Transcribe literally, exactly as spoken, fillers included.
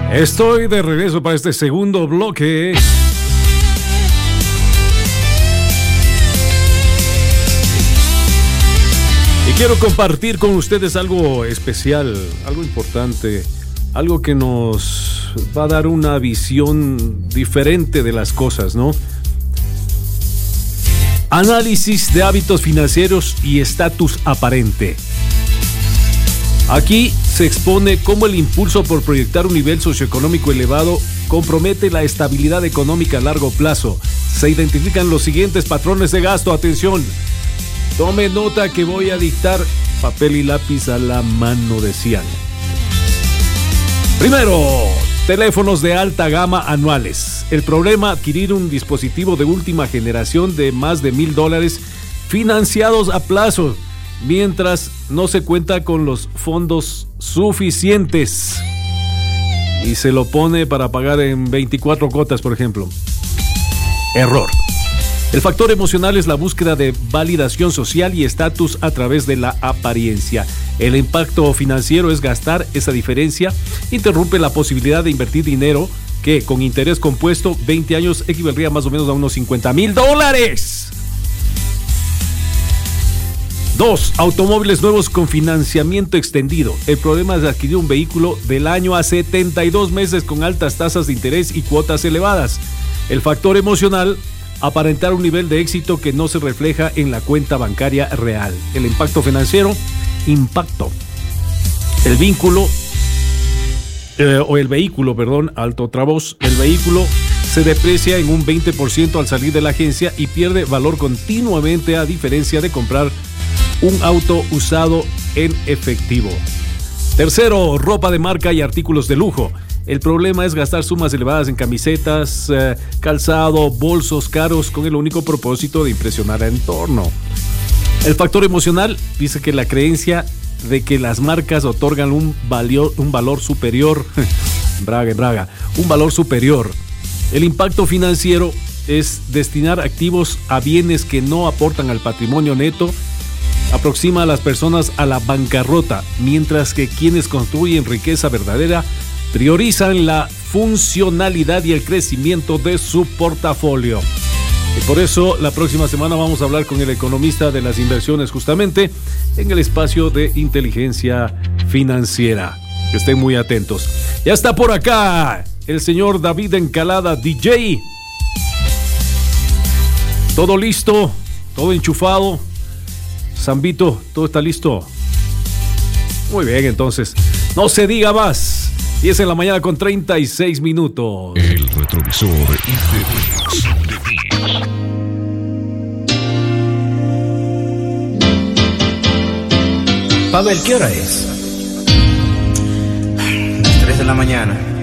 Estoy de regreso para este segundo bloque. Y quiero compartir con ustedes algo especial, algo importante, algo que nos va a dar una visión diferente de las cosas, ¿no? Análisis de hábitos financieros y estatus aparente. Aquí se expone cómo el impulso por proyectar un nivel socioeconómico elevado compromete la estabilidad económica a largo plazo. Se identifican los siguientes patrones de gasto. Atención, tome nota que voy a dictar papel y lápiz a la mano, decían. Primero, teléfonos de alta gama anuales. El problema: adquirir un dispositivo de última generación de más de mil dólares financiados a plazo, mientras no se cuenta con los fondos suficientes y se lo pone para pagar en veinticuatro cuotas, por ejemplo. Error. El factor emocional es la búsqueda de validación social y estatus a través de la apariencia. El impacto financiero es gastar esa diferencia, interrumpe la posibilidad de invertir dinero que con interés compuesto veinte años equivaldría más o menos a unos cincuenta mil dólares. Dos, automóviles nuevos con financiamiento extendido. El problema es adquirir un vehículo del año a setenta y dos meses con altas tasas de interés y cuotas elevadas. El factor emocional: aparentar un nivel de éxito que no se refleja en la cuenta bancaria real. El impacto financiero: impacto. El vínculo, eh, o el vehículo, perdón, alto otra voz. El vehículo se deprecia en un veinte por ciento al salir de la agencia y pierde valor continuamente, a diferencia de comprar un auto usado en efectivo. Tercero, ropa de marca y artículos de lujo. El problema es gastar sumas elevadas en camisetas, eh, calzado, bolsos caros con el único propósito de impresionar al entorno. El factor emocional dice que la creencia de que las marcas otorgan un, valio, un valor superior, braga, braga, un valor superior. El impacto financiero es destinar activos a bienes que no aportan al patrimonio neto, aproxima a las personas a la bancarrota, mientras que quienes construyen riqueza verdadera priorizan la funcionalidad y el crecimiento de su portafolio. Y por eso la próxima semana vamos a hablar con el economista de las inversiones, justamente en el espacio de inteligencia financiera. Que estén muy atentos. Ya está por acá el señor David Encalada, D J. Todo listo, todo enchufado. Zambito, ¿todo está listo? Muy bien, entonces, no se diga más. diez en la mañana con treinta y seis minutos. El retrovisor de Dix. Pavel, ¿qué hora es? Las tres de la mañana.